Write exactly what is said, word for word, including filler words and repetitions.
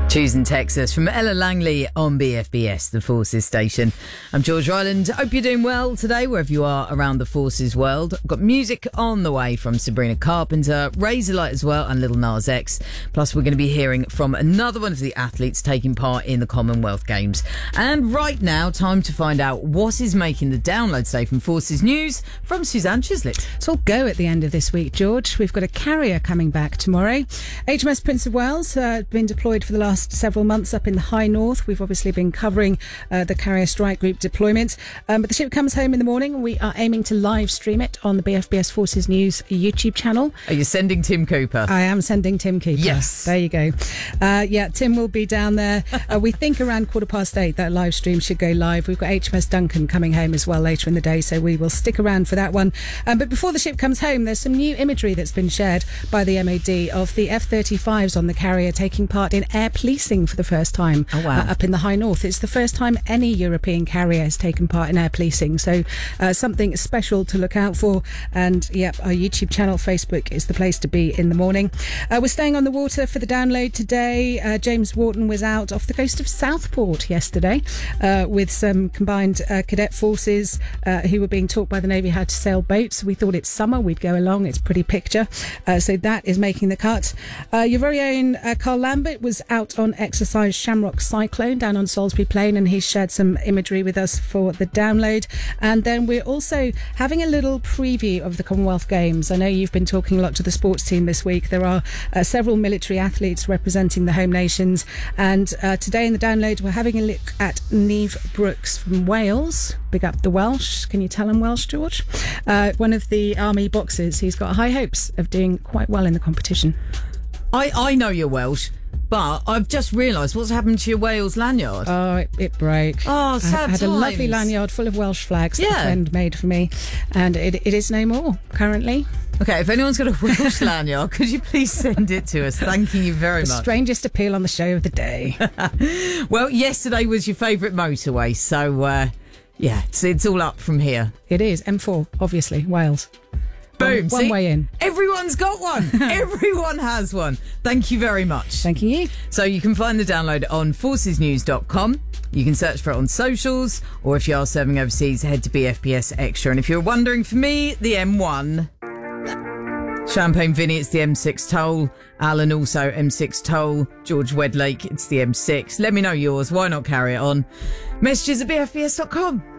Choosing Texas from Ella Langley on B F B S, the Forces station. I'm George Ryland. Hope you're doing well today, wherever you are around the Forces world. I've got music on the way from Sabrina Carpenter, Razorlight as well, and Lil Nas X. Plus, we're going to be hearing from another one of the athletes taking part in the Commonwealth Games. And right now, time to find out what is making the download today from Forces News from Suzanne Chislett. It's all go at the end of this week, George. We've got a carrier coming back tomorrow. H M S Prince of Wales uh, been deployed for the last several months up in the high north. We've obviously been covering uh, the Carrier Strike Group deployment, um, but the ship comes home in the morning. We are aiming to live stream it on the B F B S Forces News YouTube channel. Are you sending Tim Cooper? I am sending Tim Cooper. Yes. There you go. Uh, yeah, Tim will be down there. Uh, we think around quarter past eight that live stream should go live. We've got H M S Duncan coming home as well later in the day, so we will stick around for that one. Um, but before the ship comes home, there's some new imagery that's been shared by the M O D of the F thirty-fives on the carrier taking part in air policing for the first time. Oh, wow. uh, up in the high north. It's the first time any European carrier has taken part in air policing, so uh, something special to look out for. And yep, our YouTube channel, Facebook, is the place to be in the morning. Uh, we're staying on the water for the download today. Uh, James Wharton was out off the coast of Southport yesterday uh, with some combined uh, cadet forces uh, who were being taught by the Navy how to sail boats. We thought it's summer, we'd go along. It's a pretty picture. Uh, so that is making the cut. Uh, your very own uh, Carl Lambert was out on exercise Shamrock Cyclone down on Salisbury Plain, and he shared some imagery with us for the download. And then we're also having a little preview of the Commonwealth Games. I know you've been talking a lot to the sports team this week. There are uh, several military athletes representing the home nations, and uh, today in the download we're having a look at Neve Brooks from Wales. Big up the Welsh. Can you tell him Welsh, George? Uh, one of the army boxers. He's got high hopes of doing quite well in the competition. I, I know you're Welsh, but I've just realised what's happened to your Wales lanyard. Oh, it, it broke. Oh, sad I had times. a lovely lanyard full of Welsh flags that Yeah. a friend made for me, and it, it is no more currently. Okay, if anyone's got a Welsh lanyard, could you please send it to us? Thanking you very The much. strangest appeal on the show of the day. Well, yesterday was your favourite motorway, so uh, yeah, it's, it's all up from here. It is M four, obviously, Wales. Boom. One, one see? way in. Everyone's got one. Everyone has one. Thank you very much. Thank you. So you can find the download on forces news dot com. You can search for it on socials, or if you are serving overseas, head to B F B S Extra. And if you're wondering, for me, the M one. Champagne Vinny, it's the M six toll. Alan, also M six toll. George Wedlake, it's the M six. Let me know yours. Why not carry it on? Messages at B F B S dot com.